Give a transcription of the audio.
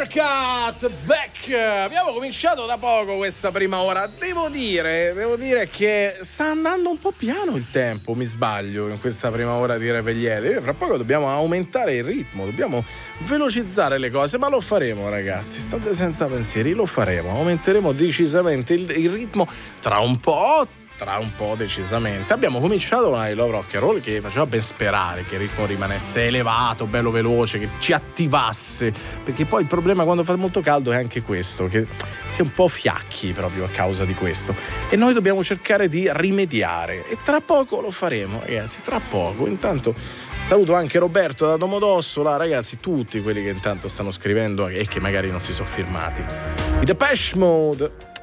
Thundercat back. Abbiamo cominciato da poco questa prima ora. Devo dire che sta andando un po' piano il tempo, mi sbaglio, in questa prima ora di Revegliere. Fra poco dobbiamo aumentare il ritmo, dobbiamo velocizzare le cose, ma lo faremo, ragazzi. State senza pensieri, lo faremo. Aumenteremo decisamente il ritmo tra un po', decisamente. Abbiamo cominciato con I Love Rock and Roll, che faceva ben sperare che il ritmo rimanesse elevato, bello veloce, che ci attivasse, perché poi il problema quando fa molto caldo è anche questo, che si è un po' fiacchi proprio a causa di questo, e noi dobbiamo cercare di rimediare, e tra poco lo faremo, ragazzi, tra poco. Intanto saluto anche Roberto da Domodossola, ragazzi, tutti quelli che intanto stanno scrivendo e che magari non si sono firmati. I Depeche Mode.